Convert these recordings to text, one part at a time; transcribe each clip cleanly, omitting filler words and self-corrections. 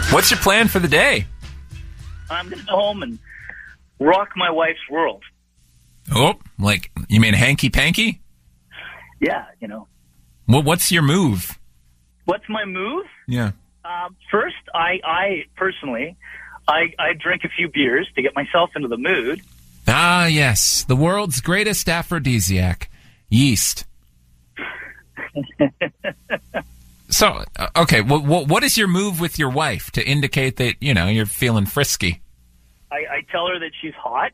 What's your plan for the day? I'm going to go home and rock my wife's world. Oh, like, you mean hanky-panky? Yeah, you know. Well, what's your move? What's my move? Yeah. First, I personally, I drink a few beers to get myself into the mood. Ah, yes. The world's greatest aphrodisiac. Yeast. So, okay, what is your move with your wife to indicate that, you know, you're feeling frisky? I tell her that she's hot.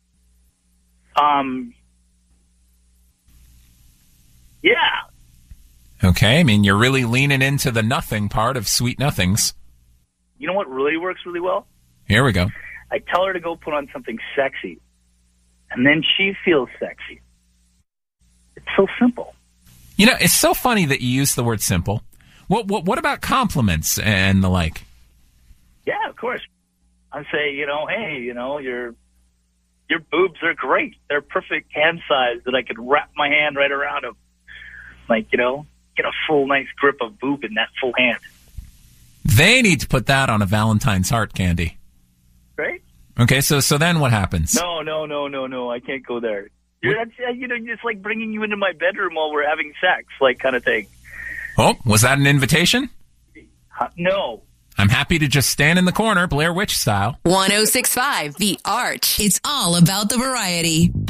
Yeah. Okay, I mean, you're really leaning into the nothing part of Sweet Nothings. You know what really works really well? Here we go. I tell her to go put on something sexy, and then she feels sexy. It's so simple. You know, it's so funny that you use the word simple. What about compliments and the like? Yeah, of course. I say, you know, hey, you know, your boobs are great. They're perfect hand size that I could wrap my hand right around them. Like, you know, get a full nice grip of boob in that full hand. They need to put that on a Valentine's heart candy. Right? Okay, so then what happens? No. I can't go there. That's, you know, just like bringing you into my bedroom while we're having sex, like kind of thing. Oh, was that an invitation? No. I'm happy to just stand in the corner, Blair Witch style. 106.5 The Arch. It's all about the variety.